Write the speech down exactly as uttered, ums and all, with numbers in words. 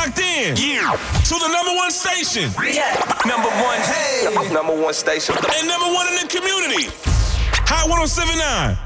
locked in. Yeah. To the number one station. Yeah. Number one. Hey. Number one station. And number one in the community. Hot one oh seven point nine.